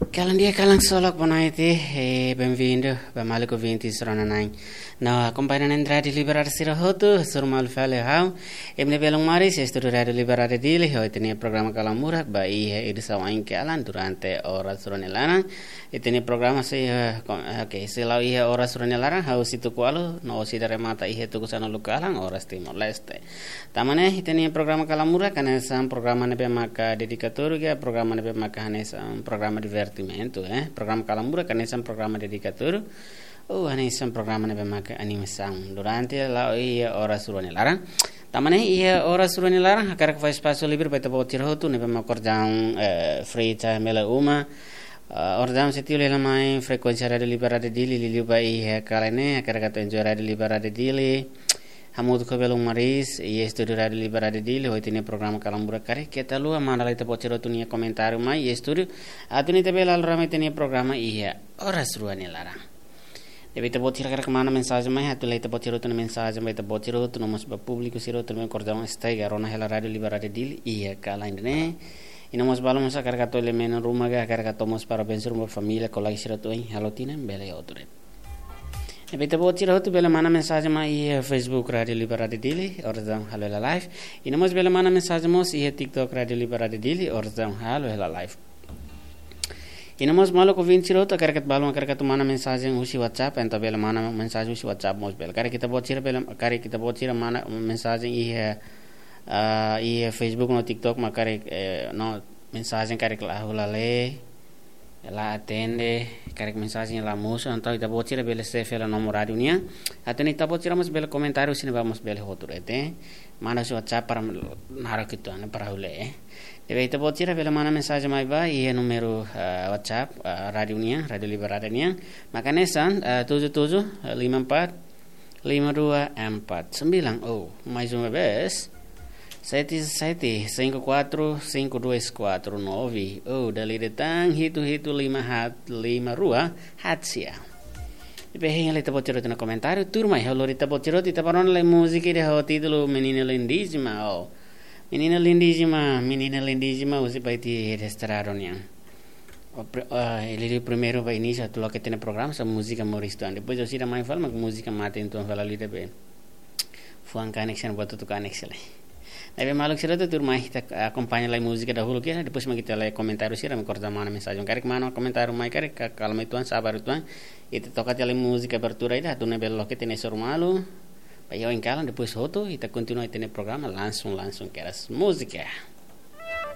Kala dia kalang solok bonaiti e bem-vindo bamalico 20 sronanai. Na companhia entrada de liberar sirahoto surmal fale hau emne belong maris estudo radio liberar dili ho itene programa kalamurak ba i edição em kalan durante horas sronelana itene programa se okay se lau i horas sronelana hau situ kualo no si dare mata i tu kusana lukalang horas timor leste tamane itene programa kalamurak kana sam programa ne be maka dedicator ga programa ne be maka hanesam programa divertimento programa Calambura kan é um programa dedicado ou é um programa de animação durante a hora surone lara tamane ia hora surone lara akar que faz espaço livre para botir hotu ne bema cordão free time la uma ordam setiu lela mai frequência radio liberada dili lili bai kalene akar que enjoy radio liberada dili Hamud ko belong maris e estúdio radio liberada dele hoje tem programa Calambura kare que tal a mandar ita pocero tu nia comentário mai e estúdio atuni te bela alrame tem programa ia horas ruane lara deve te botir kare mana mensagem mai atu leita pocero tu mensagem mai te pocero tu nomos ba público siro tu me cordão está garona hela radio liberada dele ia kala indene e nomos balamos a carga to elemento ruma ga carga tomos para pensar uma família colega siro tu halotina bele outro Ebita botira hotu bela mana mensagem mai Facebook Radio Liberada Dili ordem halo la live e namos bela mana mensagem mos e TikTok Radio Liberada Dili ordem halo la live e namos malo ko 20 rota karkat balong karkat mana mensagem usi WhatsApp enta bela mana mensagem usi WhatsApp mos bela kare kita botira bela kare kita botira mana mensagem e Facebook no TikTok ma kare no mensagem kare la hula le ela atende karek mensagem la moça então ita botira bela sefe la nomo radio nia atene ita botira mas bela comentário sine vamos bela hoturete mana su WhatsApp para nara kitu ane para hule deve ita botira bela mana mensagem mai ba e número WhatsApp radio nia radio liberada nia makane san 77 54 5249 oh mais uma vez 77545249 oh dali datang hitu 5 rua hatsia Depois ele tá botando no comentário turma eu lorita botando tá parando la música de o título menina lindíssima oh menina lindíssima você vai te restaurar onde ele primeiro vai iniciar tudo que tem no programa essa música morista depois eu sira mais fala música mata então fala ali também foi um connection buat tu connection Deve maluk sira tu turma kita acompanha lá música dahulu que depois kita lá comentário sira me corta mana mensagem kare mana comentário mai kare calma tuan sabar tuan itu toca tele música abertura ida tu ne bello que tem esse malu vai eu em cala depois hoto e tá continua tendo programa lançam que era música